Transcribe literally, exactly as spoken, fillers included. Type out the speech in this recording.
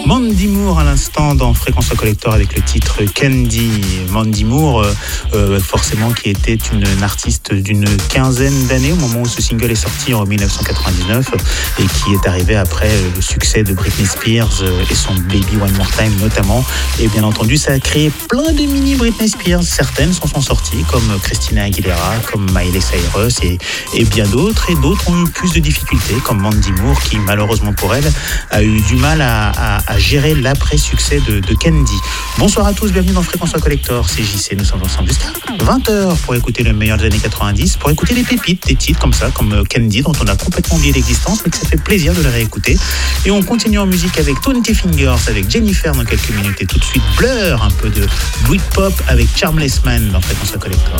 Mandy Moore à l'instant dans Fréquence Collector avec le titre Candy. Mandy Moore, euh, euh, forcément qui était une, une artiste d'une quinzaine d'années au moment où ce single est sorti en dix-neuf cent quatre-vingt-dix-neuf et qui est arrivé après le succès de Britney Spears et son Baby One More Time notamment. Et bien entendu, ça a créé plein de mini Britney Spears. Certaines s'en sont sorties comme Christina Aguilera, comme Miley Cyrus et, et bien d'autres. Et d'autres ont eu plus de difficultés comme Mandy Moore qui malheureusement pour elle a eu du mal à, à, à gérer l'après-succès de, de Candy. Bonsoir à tous, bienvenue dans Fréquence Collector, c'est J C, nous sommes ensemble jusqu'à vingt heures pour écouter le meilleur des années quatre-vingt-dix, pour écouter des pépites, des titres comme ça, comme Candy dont on a complètement oublié l'existence mais que ça fait plaisir de le réécouter. Et on continue en musique avec Twenty Fingers, avec Jennifer dans quelques minutes et tout de suite Blur, un peu de Britpop avec Charmless Man dans Fréquence Collector.